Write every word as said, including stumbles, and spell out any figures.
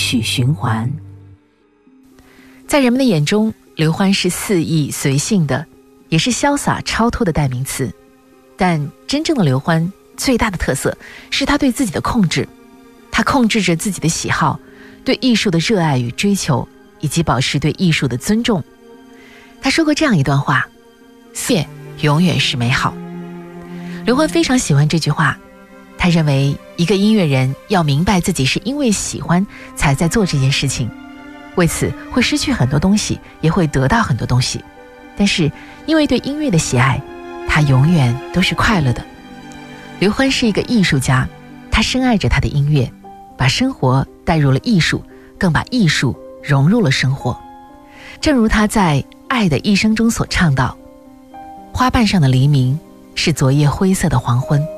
续循环。 在人们的眼中，刘欢是肆意随性的，也是潇洒超脱的代名词。但真正的刘欢最大的特色是他对自己的控制，他控制着自己的喜好，对艺术的热爱与追求，以及保持对艺术的尊重。他说过这样一段话：四月永远是美好。刘欢非常喜欢这句话，他认为一个音乐人要明白自己是因为喜欢才在做这件事情，为此会失去很多东西，也会得到很多东西，但是因为对音乐的喜爱，他永远都是快乐的。刘欢是一个艺术家，他深爱着他的音乐，把生活带入了艺术，更把艺术融入了生活。正如他在《爱的一生》中所唱到：花瓣上的黎明是昨夜灰色的黄昏，